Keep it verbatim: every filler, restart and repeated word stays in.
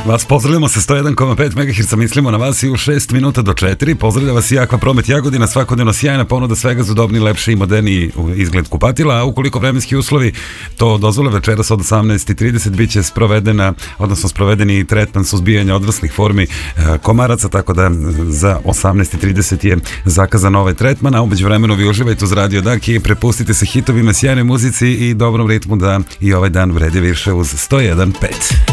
Vas pozdravljamo sa sto jedan zarez pet megaherca, mislimo na vas i u šest minuta do četiri. Pozdravlja vas i Aqua Promet Jagodina, svakodnevno sjajna ponuda svega za udobni, lepši i moderniji izgled kupatila, a ukoliko vremenski uslovi to dozvole, večeras od osamnaest i trideset biće sprovedena, odnosno sprovedeni tretman suzbijanja odraslih formi komaraca, tako da za osamnaest i trideset je zakazan ovaj tretman, a umeđu vremenu vi uživajte uz Radio Dak i prepustite se hitovima, sjajnoj muzici i dobrom ritmu da i ovaj dan vredi više uz sto jedan zarez pet.